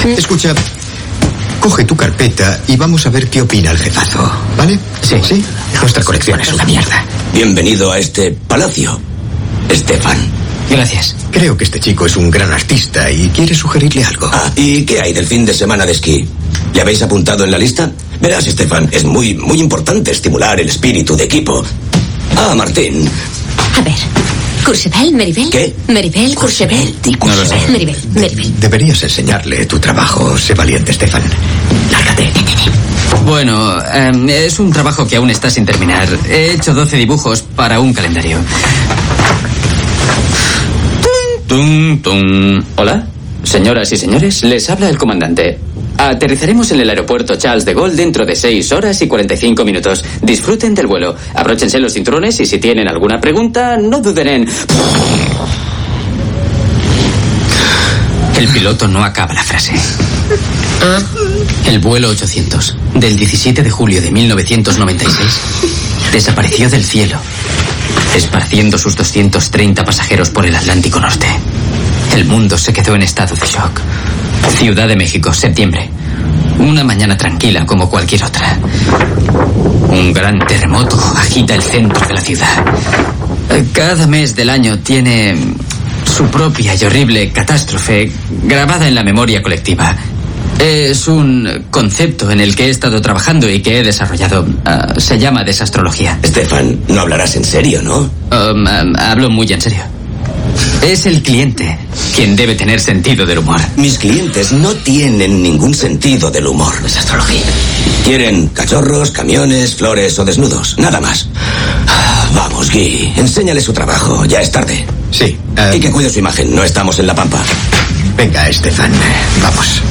Escucha, coge tu carpeta y vamos a ver qué opina el jefazo, ¿vale? Sí. ¿Sí? Nuestra colección es una mierda. Bienvenido a este palacio, Stefan. Gracias. Creo que este chico es un gran artista y quiere sugerirle algo. ¿Y qué hay del fin de semana de esquí? ¿Le habéis apuntado en la lista? Verás, Stefan, es muy importante estimular el espíritu de equipo. Martín. A ver, ¿Courchevel, Meribel? ¿Qué? Meribel, Courchevel. No lo sé. Meribel. Deberías enseñarle tu trabajo. Sé valiente, Stefan. Lárgate. Bueno, es un trabajo que aún está sin terminar. He hecho 12 dibujos para un calendario. Tum, tum. Hola, señoras y señores, les habla el comandante. Aterrizaremos en el aeropuerto Charles de Gaulle dentro de 6 horas y 45 minutos. Disfruten del vuelo. Abróchense los cinturones y si tienen alguna pregunta, no duden en... El piloto no acaba la frase. El vuelo 800, del 17 de julio de 1996, desapareció del cielo, esparciendo sus 230 pasajeros por el Atlántico Norte. El mundo se quedó en estado de shock. Ciudad de México, septiembre. Una mañana tranquila como cualquier otra. Un gran terremoto agita el centro de la ciudad. Cada mes del año tiene su propia y horrible catástrofe grabada en la memoria colectiva. Es un concepto en el que he estado trabajando y que he desarrollado. Se llama desastrología. Stefan, no hablarás en serio, ¿no? Hablo muy en serio. Es el cliente quien debe tener sentido del humor. Mis clientes no tienen ningún sentido del humor. Desastrología. Quieren cachorros, camiones, flores o desnudos. Nada más. Vamos, Guy. Enséñale su trabajo. Ya es tarde. Sí. Y que cuide su imagen. No estamos en La Pampa. Venga, Stefan. Vamos.